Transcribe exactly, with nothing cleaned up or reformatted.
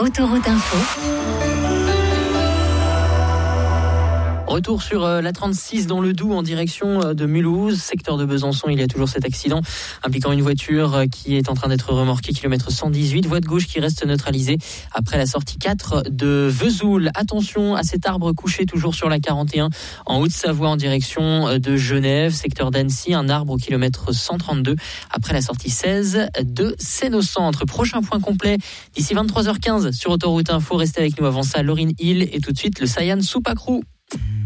Autoroute Info. Retour sur la trente-six dans le Doubs en direction de Mulhouse, secteur de Besançon. Il y a toujours cet accident impliquant une voiture qui est en train d'être remorquée, kilomètre cent dix-huit, voie de gauche qui reste neutralisée après la sortie quatre de Vesoul. Attention à cet arbre couché toujours sur la quarante et un en Haute-Savoie en direction de Genève, secteur d'Annecy, un arbre au kilomètre cent trente-deux après la sortie seize de Seine-au-Centre. Prochain point complet d'ici vingt-trois heures quinze sur Autoroute Info. Restez avec nous avant ça, Lauryn Hill et tout de suite le Sayan Supakru.